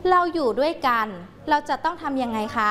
เราอยู่ด้วยกันเราจะต้องทำยังไงคะ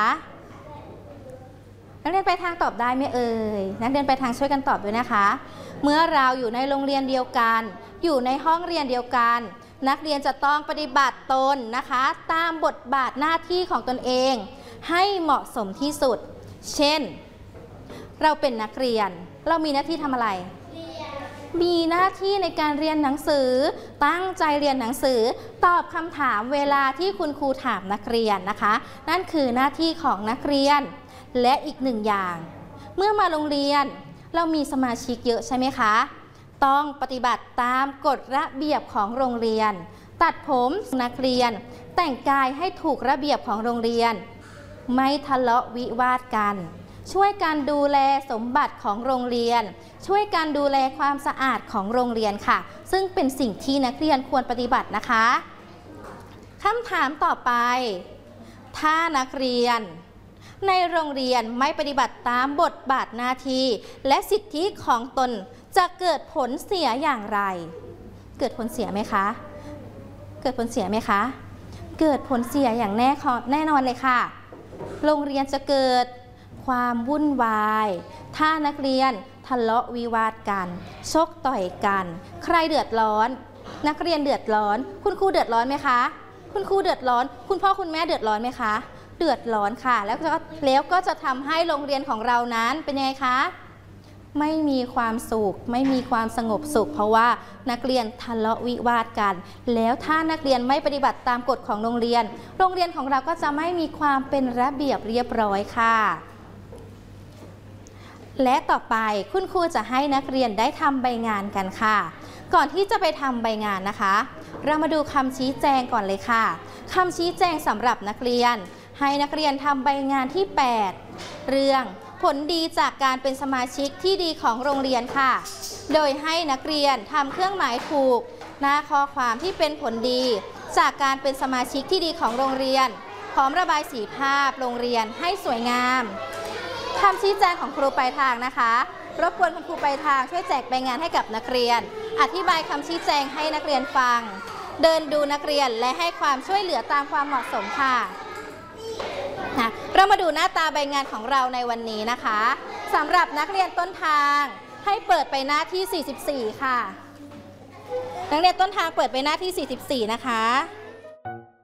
นักเรียนไปทางตอบได้ไหมเอ่ยนักเรียนไปทางช่วยกันตอบด้วยนะคะเมื่อเราอยู่ในโรงเรียนเดียวกันอยู่ในห้องเรียนเดียวกันนักเรียนจะต้องปฏิบัติตนนะคะตามบทบาทหน้าที่ของตนเองให้เหมาะสมที่สุดเช่นเราเป็นนักเรียนเรามีหน้าที่ทำอะไรมีหน้าที่ในการเรียนหนังสือตั้งใจเรียนหนังสือตอบคำถามเวลาที่คุณครูถามนักเรียนนะคะนั่นคือหน้าที่ของนักเรียนและอีกหนึ่งอย่างเมื่อมาโรงเรียนเรามีสมาชิกเยอะใช่ไหมคะต้องปฏิบัติตามกฎระเบียบของโรงเรียนตัดผมนักเรียนแต่งกายให้ถูกระเบียบของโรงเรียนไม่ทะเลาะวิวาทกันช่วยกันดูแลสมบัติของโรงเรียนช่วยกันดูแลความสะอาดของโรงเรียนค่ะซึ่งเป็นสิ่งที่นักเรียนควรปฏิบัตินะคะคำถามต่อไปถ้านักเรียนในโรงเรียนไม่ปฏิบัติตามบทบาทหน้าที่และสิทธิของตนจะเกิดผลเสียอย่างไรเกิดผลเสียไหมคะเกิดผลเสียไหมคะเกิดผลเสียอย่างแน่นอนเลยค่ะโรงเรียนจะเกิดความวุ่นวายถ้านักเรียนทะเลาะวิวาทกันชกต่อยกันใครเดือดร้อนนักเรียนเดือดร้อนคุณครูเดือดร้อนไหมคะคุณครูเดือดร้อนคุณพ่อคุณแม่เดือดร้อนไหมคะเดือดร้อนค่ะแล้วก็จะทำให้โรงเรียนของเรานั้นเป็นยังไงคะไม่มีความสุขไม่มีความสงบสุขเพราะว่านักเรียนทะเลาะวิวาทกันแล้วถ้านักเรียนไม่ปฏิบัติตามกฎของโรงเรียนของเราก็จะไม่มีความเป็นระเบียบเรียบร้อยค่ะและต่อไปคุณครูจะให้นักเรียนได้ทำใบงานกันค่ะก่อนที่จะไปทำใบงานนะคะเรามาดูคำชี้แจงก่อนเลยค่ะคำชี้แจงสำหรับนักเรียนให้นักเรียนทำใบงานที่ 8 เรื่องผลดีจากการเป็นสมาชิกที่ดีของโรงเรียนค่ะโดยให้นักเรียนทำเครื่องหมายถูกหน้าข้อความที่เป็นผลดีจากการเป็นสมาชิกที่ดีของโรงเรียนพร้อมระบายสีภาพโรงเรียนให้สวยงามคำชี้แจงของครูปลายทางนะคะรบกวนคุณครูปลายทางช่วยแจกใบงานให้กับนักเรียนอธิบายคำชี้แจงให้นักเรียนฟังเดินดูนักเรียนและให้ความช่วยเหลือตามความเหมาะสมค่ะเรามาดูหน้าตาใบงานของเราในวันนี้นะคะสำหรับนักเรียนต้นทางให้เปิดไปหน้าที่ 44 ค่ะนักเรียนต้นทางเปิดไปหน้าที่ 44 นะคะ